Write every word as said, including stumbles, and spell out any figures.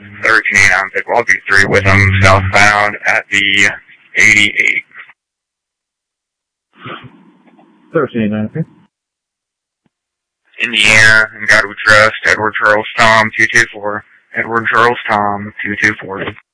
thirteen eighty-nine Pickle. I'll be three with him, southbound at the eighty-eight. thirteen eighty-nine, okay. Indiana, and God we trust, Edward Charles Tom, two two four. Edward Charles Tom, two two four.